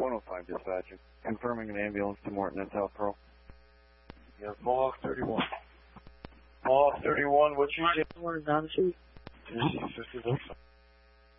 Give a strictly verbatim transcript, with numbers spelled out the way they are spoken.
one oh five dispatcher. Confirming an ambulance to Morton at South Pearl. Yeah, Mohawk thirty-one. Mohawk thirty-one, what's your name? Morton, down the street. fifty-one.